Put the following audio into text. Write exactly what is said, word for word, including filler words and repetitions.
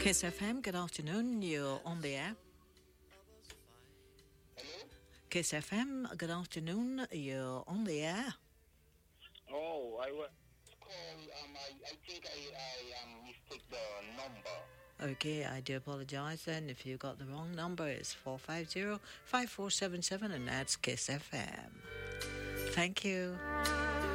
Kiss F M, good afternoon. You're on the air. Hello? Kiss F M, good afternoon. You're on the air. Oh, I was call. Um, I, I think I I um mistake the number. Okay, I do apologize then if you got the wrong number. It's four five zero, five four seven seven and that's Kiss F M. Thank you.